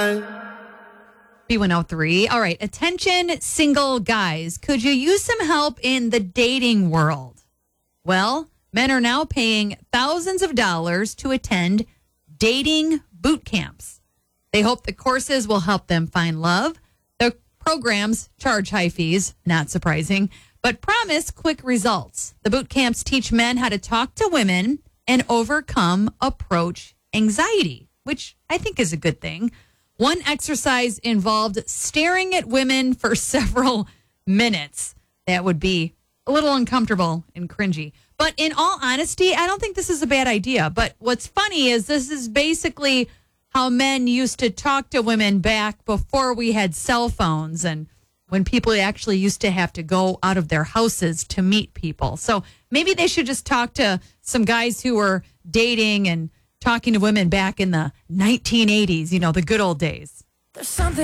B103. All right. Attention, single guys. Could you use some help in the dating world? Well, men are now paying thousands of dollars to attend dating boot camps. They hope the courses will help them find love. The programs charge high fees, not surprising, but promise quick results. The boot camps teach men how to talk to women and overcome approach anxiety, which I think is a good thing. One exercise involved staring at women for several minutes. That would be a little uncomfortable and cringy. But in all honesty, I don't think this is a bad idea. But what's funny is this is basically how men used to talk to women back before we had cell phones and when people actually used to have to go out of their houses to meet people. So maybe they should just talk to some guys who were dating and talking to women back in the 1980s, the good old days. There's something